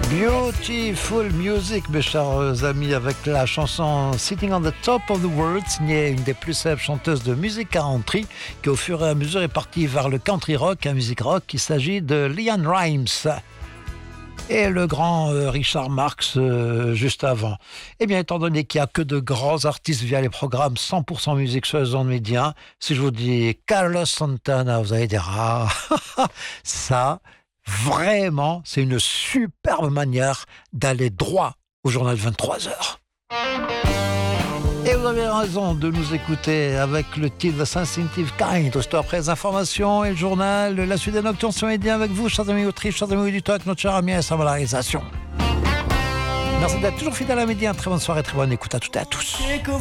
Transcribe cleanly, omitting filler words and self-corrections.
Beautiful music, mes chers amis, avec la chanson Sitting on the Top of the World, signée une des plus célèbres chanteuses de musique country, qui au fur et à mesure est partie vers le country rock, un musique rock. Il s'agit de LeAnn Rimes et le grand Richard Marx juste avant. Eh bien, étant donné qu'il n'y a que de grands artistes via les programmes 100% musique sur les ondes médias, si je vous dis Carlos Santana, vous allez dire « Ah, ça, vraiment, c'est une superbe manière d'aller droit au journal 23h. » Et vous avez raison de nous écouter avec le titre The Sensitive Kind. Juste après les informations et le journal, la suite des nocturnes sur Média avec vous, chers amis autriches, chers amis auditeurs, avec notre cher ami à la réalisation. Merci d'être toujours fidèle à Média. Très bonne soirée, très bonne écoute à toutes et à tous.